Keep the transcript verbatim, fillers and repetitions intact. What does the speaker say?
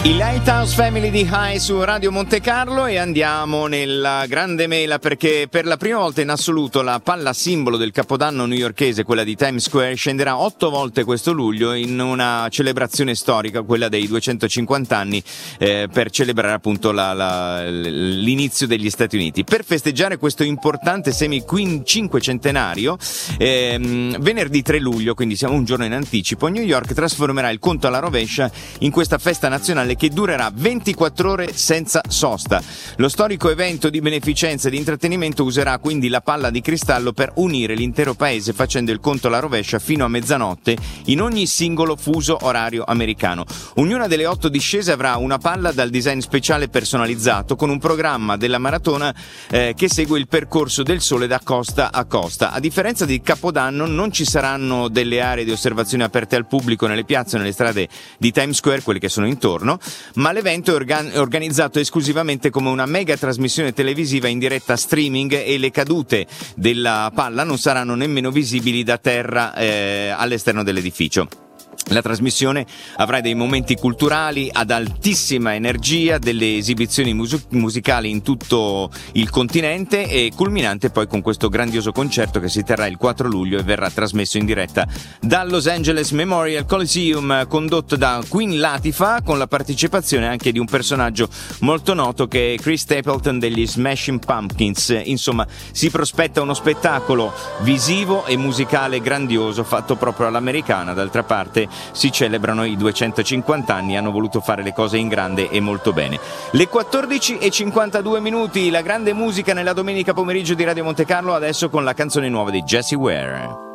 I Lighthouse Family di High su Radio Monte Carlo, e andiamo nella grande mela perché per la prima volta in assoluto la palla simbolo del capodanno newyorkese, quella di Times Square, scenderà otto volte questo luglio in una celebrazione storica, quella dei duecentocinquanta anni, eh, per celebrare appunto la, la, l'inizio degli Stati Uniti. Per festeggiare questo importante semi-cinquecentenario, ehm, venerdì tre luglio, quindi siamo un giorno in anticipo, New York trasformerà il conto alla rovescia in questa festa nazionale che durerà ventiquattro ore senza sosta. Lo storico evento di beneficenza e di intrattenimento userà quindi la palla di cristallo per unire l'intero paese facendo il conto alla rovescia fino a mezzanotte in ogni singolo fuso orario americano. Ognuna delle otto discese avrà una palla dal design speciale personalizzato con un programma della maratona eh, che segue il percorso del sole da costa a costa. A differenza di Capodanno non ci saranno delle aree di osservazione aperte al pubblico nelle piazze o nelle strade di Times Square, quelle che sono intorno, ma l'evento è organ- organizzato esclusivamente come una mega trasmissione televisiva in diretta streaming e le cadute della palla non saranno nemmeno visibili da terra eh, all'esterno dell'edificio. La trasmissione avrà dei momenti culturali ad altissima energia, delle esibizioni mus- musicali in tutto il continente e culminante poi con questo grandioso concerto che si terrà il quattro luglio e verrà trasmesso in diretta dal Los Angeles Memorial Coliseum, condotto da Queen Latifah, con la partecipazione anche di un personaggio molto noto che è Chris Stapleton degli Smashing Pumpkins. Insomma, si prospetta uno spettacolo visivo e musicale grandioso fatto proprio all'americana. D'altra parte si celebrano i duecentocinquanta anni, hanno voluto fare le cose in grande e molto bene. Le quattordici e cinquantadue minuti, la grande musica nella domenica pomeriggio di Radio Monte Carlo, adesso con la canzone nuova di Jessie Ware.